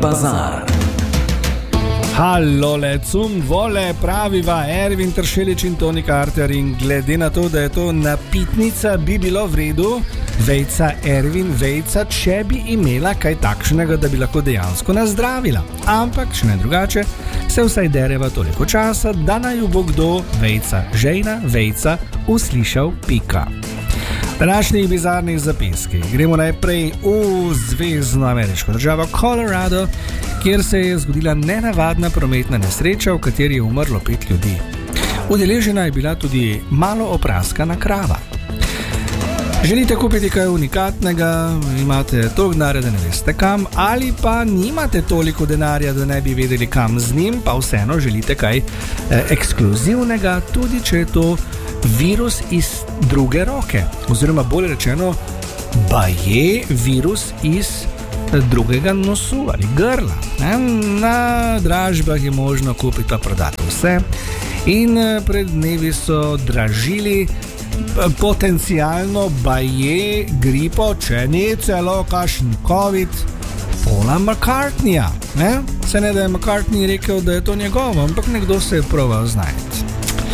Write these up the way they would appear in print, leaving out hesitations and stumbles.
bazar. Hallole, cum vole, praviva Ervin Tršelič in Toni Karter, in glede na to, da je to napitnica, bi bilo v redu, vejca Ervin, vejca, če bi imela kaj takšnega, da bi lahko dejansko nazdravila. Ampak, če ne drugače, se vsaj dereva toliko časa, da naj bo kdo, vejca, žejna, vejca, uslišal pika. V današnjih bizarnih zapiskih gremo najprej v zvezno ameriško državo Colorado, kjer se je zgodila nenavadna prometna nesreča, v kateri je umrlo 5 ljudi. Udeležena je bila tudi malo opraskana krava. Želite kupiti kaj unikatnega, imate toliko denarja, da ne veste kam, ali pa nimate toliko denarja, da ne bi vedeli kam z njim, pa vseeno želite kaj ekskluzivnega, tudi če je to virus iz druge roke, oziroma bolje rečeno, baje virus iz drugega nosu ali grla. Na dražbah je možno kupiti pa prodati vse in pred dnevi so dražili potencialno baje gripo, če ni celo kakšen COVID, Paula McCartneyja. Se ne, da je McCartney rekel, da je to njegovo, ampak nekdo se je proval znajti.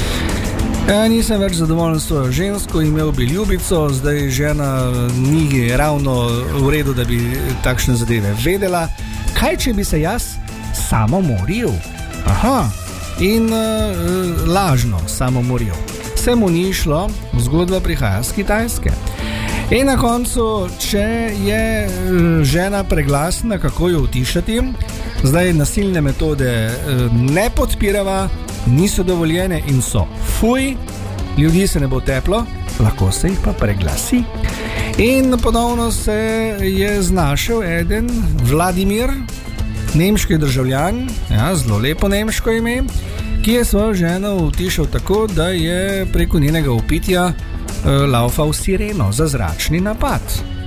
Nisem več zadovoljen s svojo žensko, imel bi ljubico, zdaj žena ni ravno v redu, da bi takšne zadeve vedela. Kaj, če bi se jaz samomoril? In lažno samomoril. Se mu ni šlo, zgodba prihaja z Kitajske. In na koncu, če je žena preglasna, kako jo utišati, zdaj nasilne metode ne podpirava, niso dovoljene in so fuj, ljudi se ne bo teplo, lahko se jih pa preglasi. In ponovno se je znašel eden Vladimir, nemški državljan, zelo lepo nemško ime, ki je svojo ženo utišal tako, da je preko njenega upitja laufal sireno za zračni napad.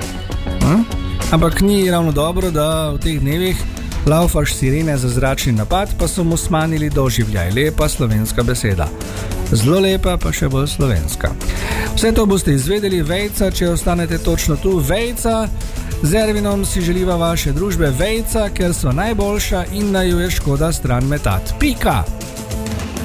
Ampak ni ravno dobro, da v teh dnevih laufaš sirene za zračni napad, pa so mu smanili doživljaj. Lepa slovenska beseda. Zelo lepa, pa še bolj slovenska. Vse to boste izvedeli, vejca, če ostanete točno tu. Vejca, z Ervinom si želiva vaše družbe, vejca, ker so najboljša in naju je škoda stran metati. Pika!